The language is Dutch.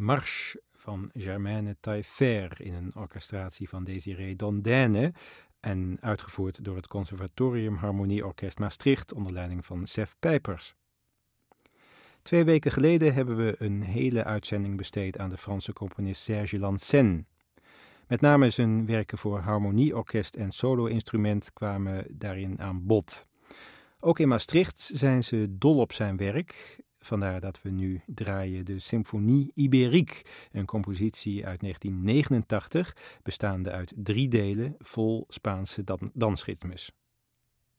Marche van Germaine Taillefer in een orchestratie van Désiré Dondaine en uitgevoerd door het Conservatorium Harmonieorkest Maastricht onder leiding van Sef Pijpers. 2 weken geleden hebben we een hele uitzending besteed aan de Franse componist Serge Lansenne. Met name zijn werken voor harmonieorkest en solo-instrument kwamen daarin aan bod. Ook in Maastricht zijn ze dol op zijn werk. Vandaar dat we nu draaien de Symphonie Ibérique, een compositie uit 1989, bestaande uit 3 delen vol Spaanse dansritmes.